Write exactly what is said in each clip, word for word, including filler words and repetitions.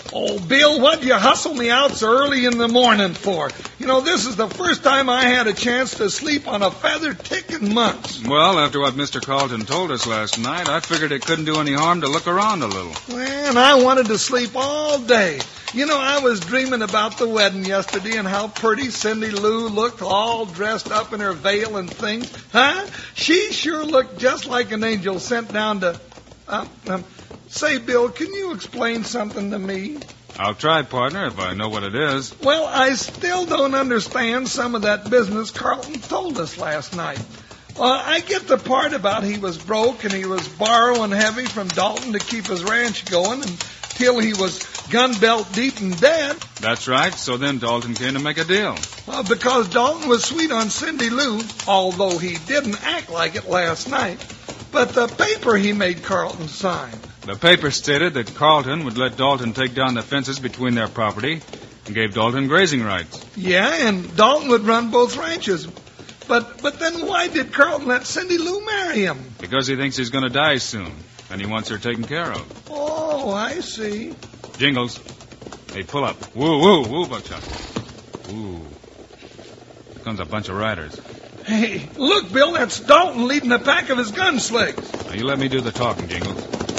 Oh, Bill, what'd you hustle me out so early in the morning for? You know, this is the first time I had a chance to sleep on a feather tick in months. Well, after what Mister Carlton told us last night, I figured it couldn't do any harm to look around a little. Man, I wanted to sleep all day. You know, I was dreaming about the wedding yesterday and how pretty Cindy Lou looked all dressed up in her veil and things. Huh? She sure looked just like an angel sent down to... Uh, um, say, Bill, can you explain something to me? I'll try, partner, if I know what it is. Well, I still don't understand some of that business Carlton told us last night. Uh, I get the part about he was broke and he was borrowing heavy from Dalton to keep his ranch going until he was gun belt deep in debt. That's right. So then Dalton came to make a deal. Well, because Dalton was sweet on Cindy Lou, although he didn't act like it last night. But the paper he made Carlton sign. The paper stated that Carlton would let Dalton take down the fences between their property and gave Dalton grazing rights. Yeah, and Dalton would run both ranches. But but then why did Carlton let Cindy Lou marry him? Because he thinks he's going to die soon, and he wants her taken care of. Oh, I see. Jingles. Hey, pull up. Woo, woo, woo, Buckshot. Ooh. Here comes a bunch of riders. Hey, look, Bill, that's Dalton leading a pack of his gunslings. Now, you let me do the talking, Jingles.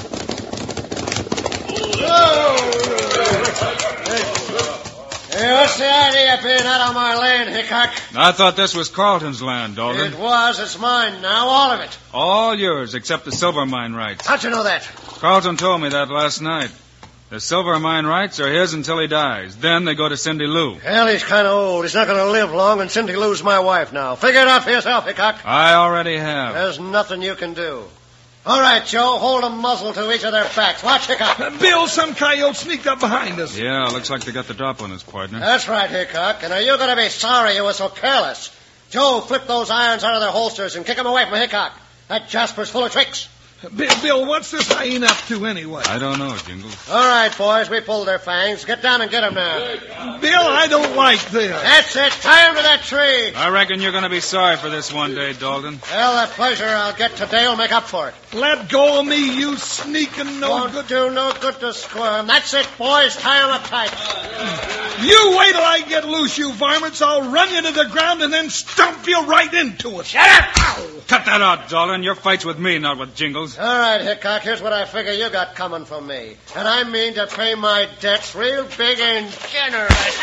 Hey, what's the idea of being out on my land, Hickok? I thought this was Carlton's land, Dalton. It was. It's mine now, all of it. All yours, except the silver mine rights. How'd you know that? Carlton told me that last night. The silver mine rights are his until he dies. Then they go to Cindy Lou. Well, he's kind of old. He's not going to live long, and Cindy Lou's my wife now. Figure it out for yourself, Hickok. I already have. There's nothing you can do. All right, Joe, hold a muzzle to each of their backs. Watch, Hickok. Uh, Bill, some coyote sneaked up behind us. Yeah, looks like they got the drop on us, partner. That's right, Hickok. And are you going to be sorry you were so careless? Joe, flip those irons out of their holsters and kick them away from Hickok. That Jasper's full of tricks. Bill, Bill, what's this hyena up to anyway? I don't know, Jingles. All right, boys, we pulled their fangs. Get down and get them now. Bill, I don't like this. That's it. Tie him to that tree. I reckon you're going to be sorry for this one day, Dalton. Well, that pleasure I'll get today will make up for it. Let go of me, you sneaking no Won't good... do no good to squirm. That's it, boys. Tie him up tight. You wait till I get loose, you varmints. I'll run you to the ground and then stomp you right into it. Shut up! Ow! Cut that out, Dalton. Your fight's with me, not with Jingles. All right, Hickok, here's what I figure you got coming from me. And I mean to pay my debts real big and generous.